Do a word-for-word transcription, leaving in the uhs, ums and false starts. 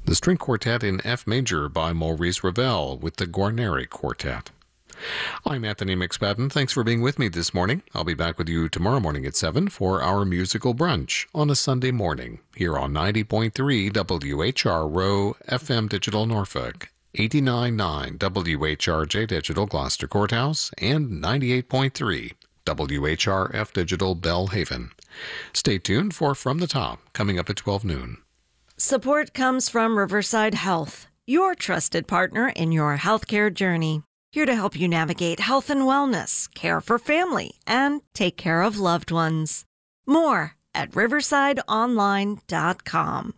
The String Quartet in F Major by Maurice Ravel with the Guarneri Quartet. I'm Anthony McSpadden. Thanks for being with me this morning. I'll be back with you tomorrow morning at seven for our musical brunch on a Sunday morning here on ninety point three W H R Row F M Digital Norfolk, eighty-nine point nine W H R J Digital Gloucester Courthouse, and ninety-eight point three W H R F Digital Bellhaven. Stay tuned for From the Top, coming up at twelve noon. Support comes from Riverside Health, your trusted partner in your healthcare journey. Here to help you navigate health and wellness, care for family, and take care of loved ones. More at riverside online dot com.